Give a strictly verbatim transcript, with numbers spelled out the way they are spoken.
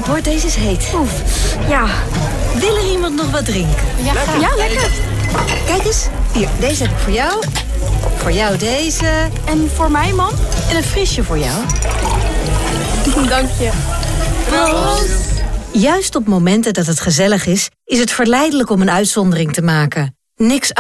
op hoor, deze is heet. Oef, ja. Wil er iemand nog wat drinken? Ja, graag. Ja, lekker. Kijk eens, hier, deze heb ik voor jou. Voor jou deze. En voor mij, man? En een frisje voor jou. Dank je. Proost. Juist op momenten dat het gezellig is, is het verleidelijk om een uitzondering te maken. Niks